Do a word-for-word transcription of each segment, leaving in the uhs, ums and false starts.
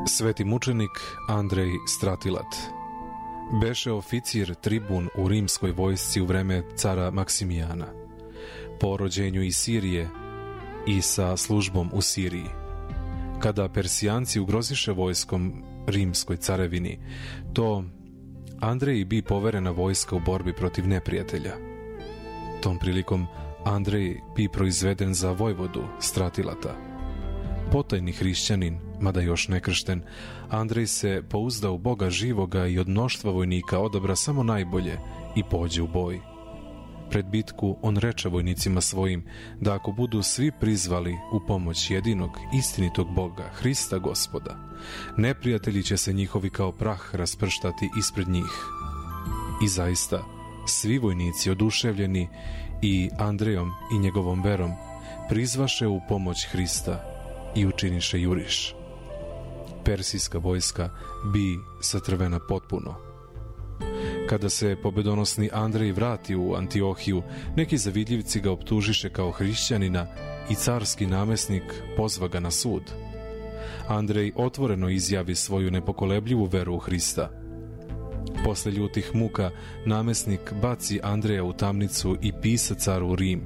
Sveti mučenik Andrej Stratilat beše oficir tribun u rimskoj vojsci u vreme cara Maksimijana, po rođenju iz Sirije i sa službom u Siriji. Kada Persijanci ugroziše vojskom rimskoj carevini, to Andreji bi poverena vojska u borbi protiv neprijatelja. Tom prilikom Andrej bi proizveden za vojvodu Stratilata. Potajni hrišćanin, mada još nekršten, Andrej se pouzda u Boga živoga i od mnoštva vojnika odabra samo najbolje i pođe u boj. Pred bitku on reče vojnicima svojim da ako budu svi prizvali u pomoć jedinog istinitog Boga, Hrista Gospoda, neprijatelji će se njihovi kao prah rasprštati ispred njih. I zaista, svi vojnici oduševljeni i Andrejom i njegovom verom prizvaše u pomoć Hrista i učiniše juriš. Persijska vojska bi satrvena potpuno. Kada se pobedonosni Andrej vrati u Antiohiju, neki zavidljivci ga optužiše kao hrišćanina i carski namesnik pozva ga na sud. Andrej otvoreno izjavi svoju nepokolebljivu veru u Hrista. Posle ljutih muka, namesnik baci Andreja u tamnicu i pisa caru u Rim.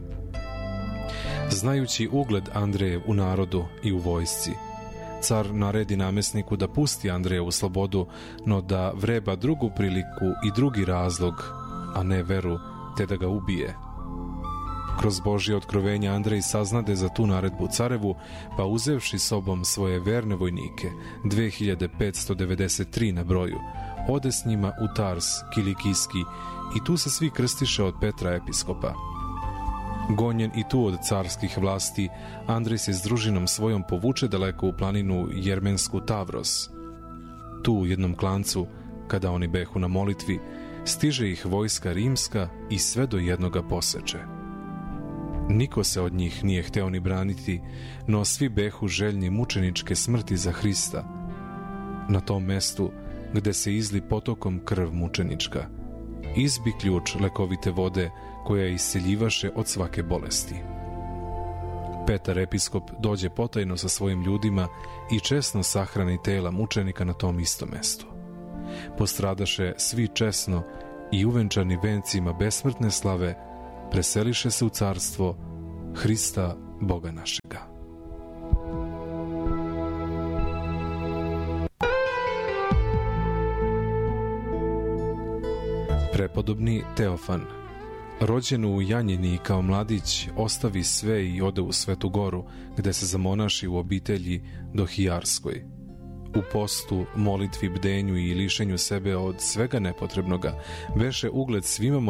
Znajući ugled Andrejev u narodu i u vojsci, car naredi namesniku da pusti Andreja u slobodu, no da vreba drugu priliku i drugi razlog, a ne veru, te da ga ubije. Kroz Božje otkrovenje Andrej saznade za tu naredbu carevu, pa uzevši sobom svoje verne vojnike, dve hiljade petsto devedeset tri na broju, ode s njima u Tars, Kilikijski, i tu se svi krstiše od Petra episkopa. Gonjen i tu od carskih vlasti, Andrej se s družinom svojom povuče daleko u planinu Jermensku Tavros. Tu u jednom klancu, kada oni behu na molitvi, stiže ih vojska rimska i sve do jednoga poseče. Niko se od njih nije hteo ni braniti, no svi behu željni mučeničke smrti za Hrista. Na tom mestu, gde se izli potokom krv mučenička, izbi ključ lekovite vode koja isceljivaše od svake bolesti. Petar episkop dođe potajno sa svojim ljudima i česno sahrani tela mučenika na tom istom mestu. Postradaše svi česno i uvenčani vencima besmrtne slave preseliše se u carstvo Hrista Boga našega. Prepodobni Teofan, rođen u Janjini kao mladić, ostavi sve i ode u Svetu Goru, gde se zamonaši u obitelji Dohijarskoj. U postu, molitvi, bdenju i lišenju sebe od svega nepotrebnoga, veše ugled svima